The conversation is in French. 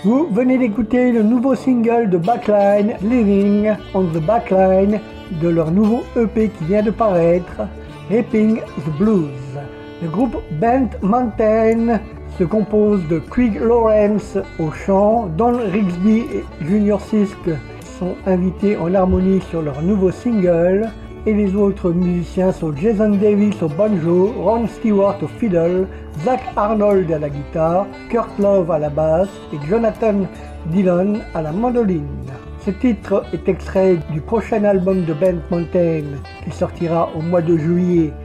Vous venez d'écouter le nouveau single de Backline, Living on the Backline, de leur nouveau EP qui vient de paraître, Reaping the Blues. Le groupe Bent Mountain se compose de Craig Lawrence au chant, Don Rigsby et Junior Sisk sont invités en harmonie sur leur nouveau single, et les autres musiciens sont Jason Davis au banjo, Ron Stewart au fiddle, Zach Arnold à la guitare, Kurt Love à la basse et Jonathan Dillon à la mandoline. Ce titre est extrait du prochain album de Bent Mountain qui sortira au mois de juillet